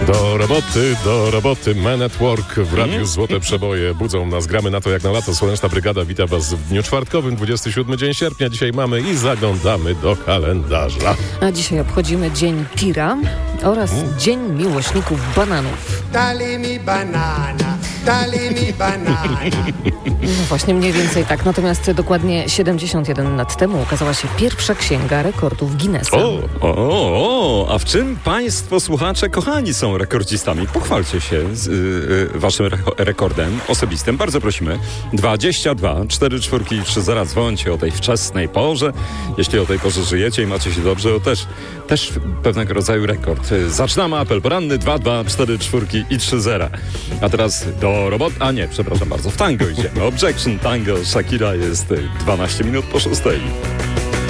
Do roboty, Man at Work w Radiu Złote Przeboje. Budzą nas, gramy na to jak na lato. Słoneczna Brygada wita was w dniu czwartkowym, 27 dzień sierpnia. Dzisiaj mamy i zaglądamy do kalendarza. A dzisiaj obchodzimy Dzień Tira oraz Dzień Miłośników Bananów. Dali mi banana, dali mi banana. No właśnie, mniej więcej tak. Natomiast dokładnie 71 lat temu ukazała się pierwsza księga rekordów Guinnessa. A w czym państwo słuchacze kochani są rekordzistami? Pochwalcie się waszym rekordem osobistym. Bardzo prosimy. 22 44 30. Dzwońcie o tej wczesnej porze. Jeśli o tej porze żyjecie i macie się dobrze, to też pewnego rodzaju rekord. Zaczynamy apel poranny 22 44 i 30. A teraz do roboty. A nie, przepraszam bardzo. W tango idziemy. Objection Tango. Shakira jest 12 minut po 6.